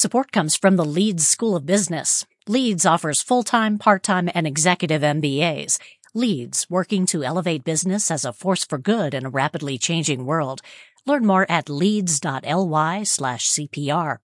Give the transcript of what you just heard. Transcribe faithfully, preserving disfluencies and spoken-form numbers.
Support comes from the Leeds School of Business. Leeds offers full-time, part-time, and executive M B As. Leeds, working to elevate business as a force for good in a rapidly changing world. Learn more at leeds dot l y slash C P R.